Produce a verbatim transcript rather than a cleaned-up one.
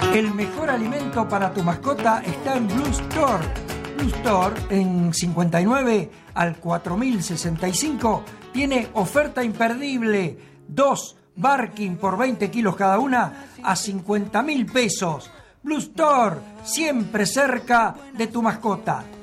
El mejor alimento para tu mascota está en Blue Store. Blue Store en cincuenta y nueve al cuatro mil sesenta y cinco tiene oferta imperdible. Dos Barking por veinte kilos cada una a cincuenta mil pesos. Blue Store, siempre cerca de tu mascota.